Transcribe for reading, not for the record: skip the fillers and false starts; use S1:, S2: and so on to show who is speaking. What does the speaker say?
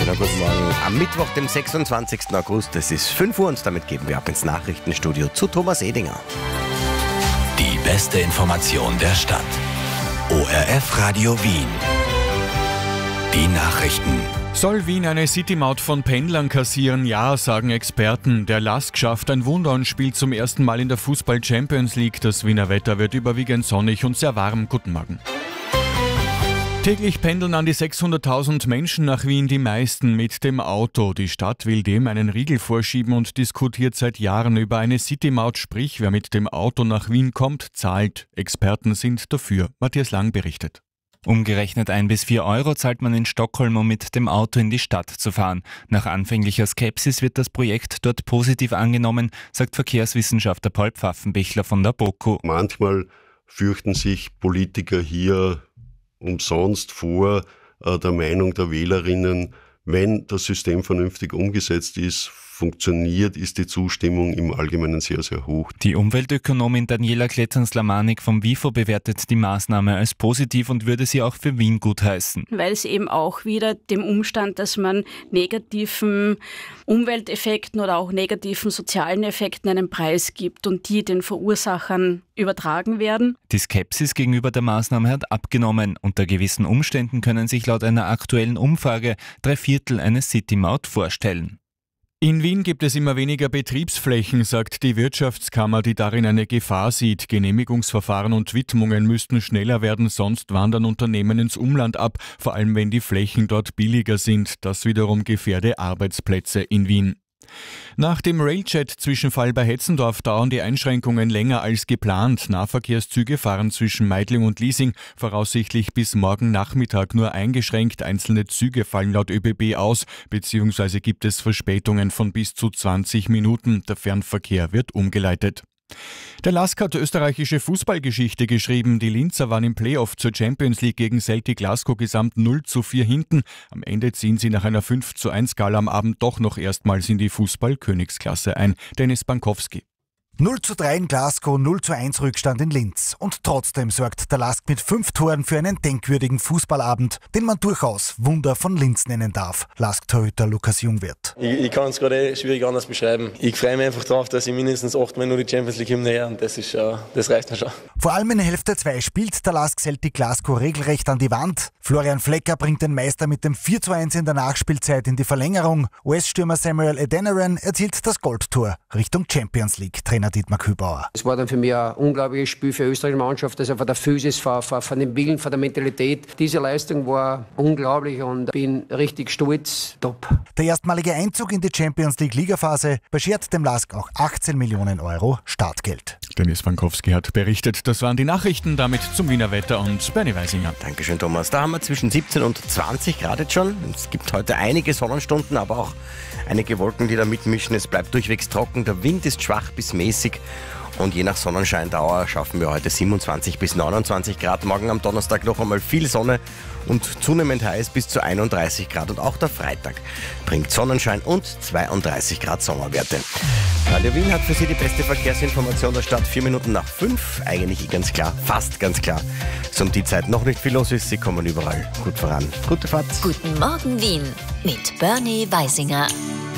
S1: Schönen guten Morgen. Am Mittwoch, dem 26. August, es ist 5 Uhr und damit geben wir ab ins Nachrichtenstudio zu Thomas Edinger.
S2: Die beste Information der Stadt. ORF Radio Wien. Die Nachrichten.
S3: Soll Wien eine City-Maut von Pendlern kassieren? Ja, sagen Experten. Der LASK schafft ein Wunder und spielt zum ersten Mal in der Fußball-Champions League. Das Wiener Wetter wird überwiegend sonnig und sehr warm. Guten Morgen. Täglich pendeln an die 600.000 Menschen nach Wien, die meisten mit dem Auto. Die Stadt will dem einen Riegel vorschieben und diskutiert seit Jahren über eine City-Maut, sprich wer mit dem Auto nach Wien kommt, zahlt. Experten sind dafür. Matthias Lang berichtet.
S4: Umgerechnet 1 bis 4 Euro zahlt man in Stockholm, um mit dem Auto in die Stadt zu fahren. Nach anfänglicher Skepsis wird das Projekt dort positiv angenommen, sagt Verkehrswissenschaftler Paul Pfaffenbichler von der BOKU.
S5: Manchmal fürchten sich Politiker hier umsonst vor der Meinung der Wählerinnen. Wenn das System vernünftig umgesetzt ist, funktioniert, ist die Zustimmung im Allgemeinen sehr, sehr hoch.
S4: Die Umweltökonomin Daniela Klettern-Slamanik vom WIFO bewertet die Maßnahme als positiv und würde sie auch für Wien gutheißen.
S6: Weil es eben auch wieder dem Umstand, dass man negativen Umwelteffekten oder auch negativen sozialen Effekten einen Preis gibt und die den Verursachern übertragen werden.
S4: Die Skepsis gegenüber der Maßnahme hat abgenommen. Unter gewissen Umständen können sich laut einer aktuellen Umfrage 3/4 eine City-Maut vorstellen.
S3: In Wien gibt es immer weniger Betriebsflächen, sagt die Wirtschaftskammer, die darin eine Gefahr sieht. Genehmigungsverfahren und Widmungen müssten schneller werden, sonst wandern Unternehmen ins Umland ab, vor allem wenn die Flächen dort billiger sind. Das wiederum gefährde Arbeitsplätze in Wien. Nach dem Railjet-Zwischenfall bei Hetzendorf dauern die Einschränkungen länger als geplant. Nahverkehrszüge fahren zwischen Meidling und Liesing voraussichtlich bis morgen Nachmittag nur eingeschränkt. Einzelne Züge fallen laut ÖBB aus, beziehungsweise gibt es Verspätungen von bis zu 20 Minuten. Der Fernverkehr wird umgeleitet. Der LASK hat österreichische Fußballgeschichte geschrieben. Die Linzer waren im Playoff zur Champions League gegen Celtic Glasgow gesamt 0:4 hinten. Am Ende ziehen sie nach einer 5:1 Gala am Abend doch noch erstmals in die Fußball-Königsklasse ein. Dennis Bankowski.
S7: 0:3 in Glasgow, 0:1 Rückstand in Linz. Und trotzdem sorgt der LASK mit 5 Toren für einen denkwürdigen Fußballabend, den man durchaus Wunder von Linz nennen darf. LASK-Torhüter Lukas Jungwirth.
S8: Ich kann es gerade schwierig anders beschreiben. Ich freue mich einfach darauf, dass ich mindestens 8-mal nur die Champions League-Hymne her und das reicht mir schon.
S7: Vor allem in Hälfte 2 spielt der LASK Celtic Glasgow regelrecht an die Wand. Florian Flecker bringt den Meister mit dem 4:1 in der Nachspielzeit in die Verlängerung. US-Stürmer Samuel Adeniran erzielt das Goldtor Richtung Champions League. Trainer Dietmar Kübauer.
S9: Es war dann für mich ein unglaubliches Spiel für die österreichische Mannschaft, also von der Physis, von dem Willen, von der Mentalität. Diese Leistung war unglaublich und bin richtig stolz. Top.
S7: Der erstmalige Einzug in die Champions League Ligaphase beschert dem LASK auch 18 Millionen Euro Startgeld.
S3: Dennis Bankowski hat berichtet. Das waren die Nachrichten, damit zum Wiener Wetter und Bernie Weisinger.
S1: Dankeschön, Thomas. Da haben wir zwischen 17 und 20 Grad jetzt schon. Es gibt heute einige Sonnenstunden, aber auch einige Wolken, die da mitmischen. Es bleibt durchwegs trocken. Der Wind ist schwach bis mäßig. Und je nach Sonnenscheindauer schaffen wir heute 27 bis 29 Grad. Morgen am Donnerstag noch einmal viel Sonne und zunehmend heiß bis zu 31 Grad. Und auch der Freitag bringt Sonnenschein und 32 Grad Sommerwerte. Radio Wien hat für Sie die beste Verkehrsinformation der Stadt. 4 Minuten nach 5. Eigentlich ganz klar, fast ganz klar. So um die Zeit noch nicht viel los ist. Sie kommen überall gut voran. Gute Fahrt.
S10: Guten Morgen Wien mit Bernie Weisinger.